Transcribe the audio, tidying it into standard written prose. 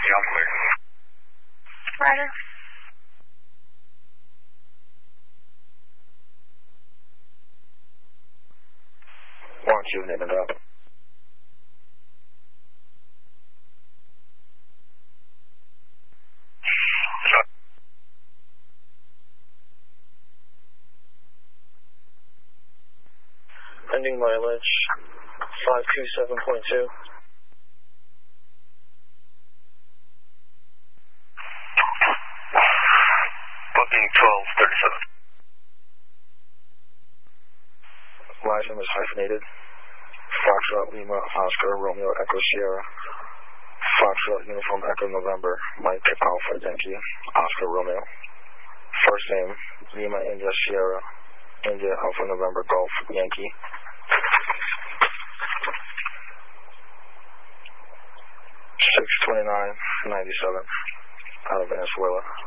I'm clear. Ryder. 1Q, name and up. Ending mileage 527.2. Booking 1237. Live name is hyphenated. Foxtrot Lima Oscar Romeo Echo Sierra. Foxtrot Uniform Echo November Mike Alpha Yankee Oscar Romeo. First name Lima India Sierra India Alpha November Golf Yankee. 629.97 out of Venezuela.